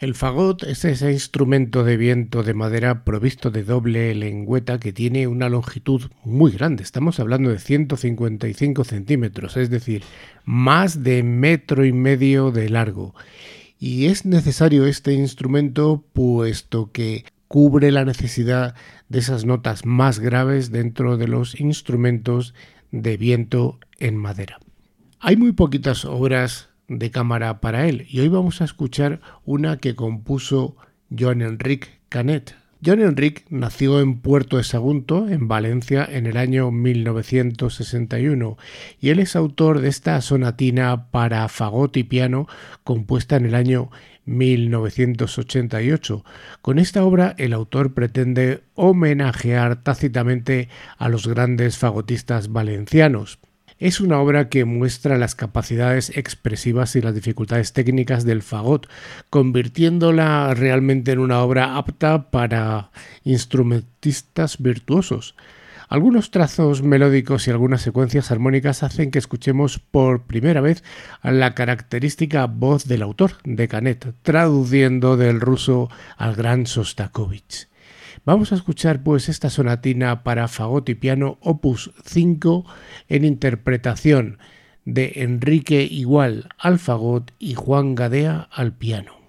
El fagot es ese instrumento de viento de madera provisto de doble lengüeta que tiene una longitud muy grande. Estamos hablando de 155 centímetros, es decir, más de 1,5 metros de largo. Y es necesario este instrumento puesto que cubre la necesidad de esas notas más graves dentro de los instrumentos de viento en madera. Hay muy poquitas obras de cámara para él y hoy vamos a escuchar una que compuso Joan Enric Canet. Joan Enric nació en Puerto de Sagunto, en Valencia, en el año 1961 y él es autor de esta sonatina para fagot y piano compuesta en el año 1988. Con esta obra el autor pretende homenajear tácitamente a los grandes fagotistas valencianos. Es una obra que muestra las capacidades expresivas y las dificultades técnicas del fagot, convirtiéndola realmente en una obra apta para instrumentistas virtuosos. Algunos trazos melódicos y algunas secuencias armónicas hacen que escuchemos por primera vez a la característica voz del autor, de Canet, traduciendo del ruso al gran Sostakovich. Vamos a escuchar pues esta sonatina para fagot y piano opus 5 en interpretación de Enrique Igual al fagot y Juan Gadea al piano.